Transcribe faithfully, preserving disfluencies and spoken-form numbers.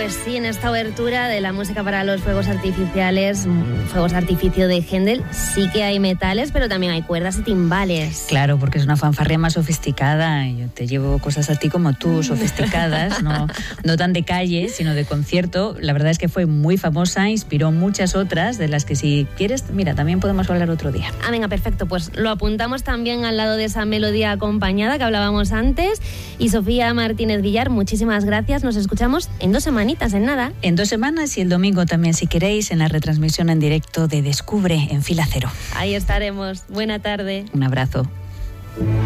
Pues sí, en esta obertura de la música para los fuegos artificiales, fuegos de artificio de Händel, sí que hay metales, pero también hay cuerdas y timbales. Claro, porque es una fanfarria más sofisticada. Yo te llevo cosas a ti como tú, sofisticadas, no, no tan de calle, sino de concierto. La verdad es que fue muy famosa, inspiró muchas otras, de las que si quieres, mira, también podemos hablar otro día. Ah, venga, perfecto, pues lo apuntamos también al lado de esa melodía acompañada que hablábamos antes. Y Sofía Martínez Villar, muchísimas gracias. Nos escuchamos en dos semanitas, en nada. En dos semanas y el domingo también, si queréis, en la retransmisión en directo de Descubre en Fila Cero. Ahí estaremos. Buena tarde. Un abrazo.